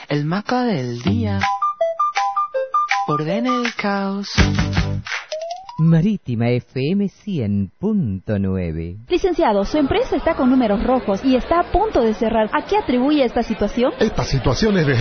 El Maca del día ordena el caos. Marítima FM 100.9. Licenciado, su empresa está con números rojos y está a punto de cerrar. ¿A qué atribuye esta situación? Esta situación es de